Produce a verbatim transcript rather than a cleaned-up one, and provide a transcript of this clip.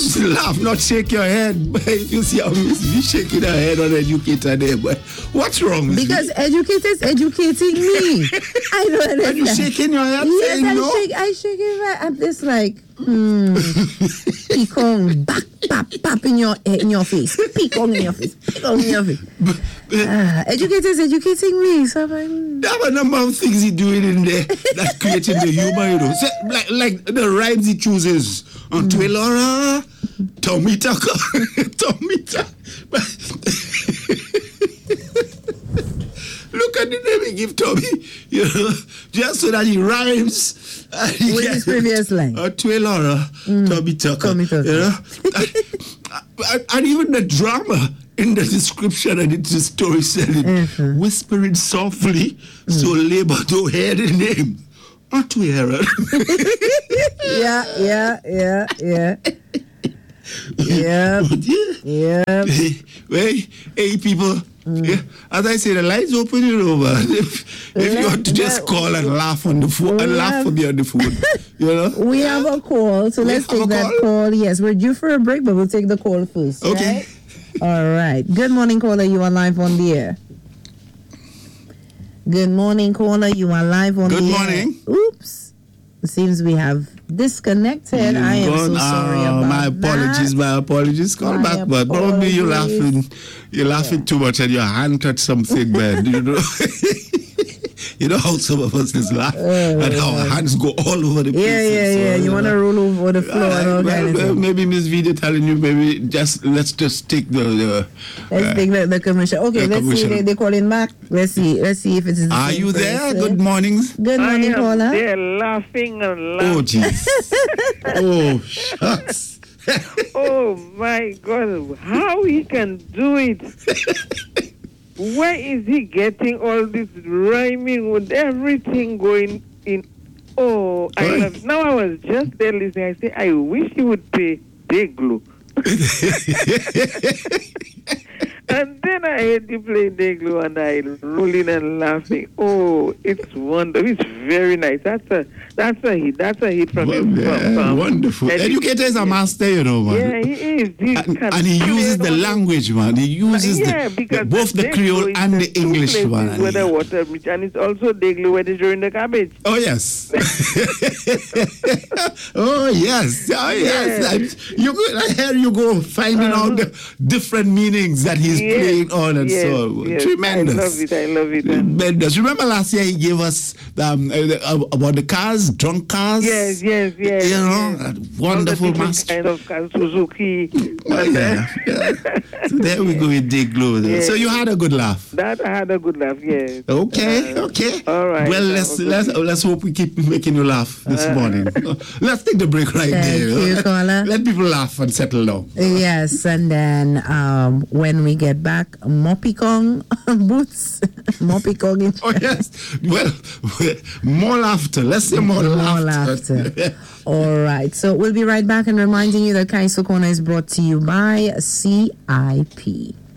Laugh, not shake your head. But you see how Miss V shaking her head on educator there. But what's wrong with Because me? educators educating me. I don't understand. Are you shaking your head Yes, saying I no? shake. I shake it right. I'm just like, hmm. Peekong, back, pap, pap in your in your face. Peekong in your face. Peekong in your face. Uh, educators educating me. So I'm like, hmm. There are a number of things he's doing in there that's creating the humor, you know. So, like, like the rhymes he chooses on mm. Twilora, Tommy Tucker, Tommy Tucker. Look at the name he give Tommy, you know, just so that he rhymes. He with his previous line. Uh, Twilora, mm. Tommy Tucker. Tommy Tucker. You know? and, and, and even the drama in the description and in the storytelling, mm-hmm. whispering softly, mm. so labor don't hear the name. Aren't we, Aaron? yeah, yeah, yeah, yeah. Yeah. Yeah. Hey, hey, people. Mm. Yeah. As I say, the line's open, you know, man. If, if you want to just call and laugh on the phone, and laugh for me on the phone, you know. We have a call, so we let's take that call? call. Yes, we're due for a break, but we'll take the call first. Okay. Right? All right. Good morning, caller. You are live on the air. Good morning, caller. You are live on Good the morning. air. Oops. It seems we have disconnected. I am gone, so sorry uh, about my apologies, that. My apologies. Call my back, but probably you're laughing. You're laughing yeah. too much and your hand touched something, man. You know. You know how some of us just laugh oh, and how our hands go all over the place. Yeah, yeah, so, yeah. You, you want to roll over the floor uh, and all well, kind well, of maybe Miss Vida telling you, maybe just let's just take the. the let's uh, take the, the commercial. Okay, the let's commercial. see. They, they calling back. Let's see. Let's see if it is. The Are you there? Person. Good morning. Good morning, caller. They're laughing and laughing. Oh, jeez. Oh, shucks. Oh my God! How he can do it? Where is he getting all this rhyming with everything going in? Oh, I love. Now I was just there listening. I say, I wish he would pay Deglu. And then I heard you play Deglu and I rolling and laughing. Oh, it's wonderful. It's very nice. That's a that's a hit. That's a hit from well, him. Yeah, from, from wonderful. Educator is a master, you know, man. Yeah, he is. He and, and he uses the language, man. He uses yeah, the, the both the Creole and the English one. Where the water, and it's also Deglu when it's during the cabbage. Oh yes. oh yes. Oh yes. Yeah. You go. I hear you go finding uh-huh. out the different meanings that he's yes. playing on and yes. so on. Yes. Tremendous. I love it. I love it. Tremendous. Remember last year he gave us um, uh, about the cars, drunk cars. Yes, yes, yes. You know, yes. wonderful master. Kind of cars, Suzuki. Oh, yeah. yeah. So there we go with Deglu. Yes. So you had a good laugh. That I had a good laugh. Yes. Okay. Uh, okay. All right. Well, let's let's let's hope we keep making you laugh this uh, morning. Let's take the break right Thank there. You, caller. Let people laugh and settle down. Yes, and then um, when we get back, Mopikong boots. Mopikong. Oh yes. Well, more laughter. Let's say more, more laughter. laughter. All right. So we'll be right back and reminding you that Kaiso Corner is brought to you by C I P.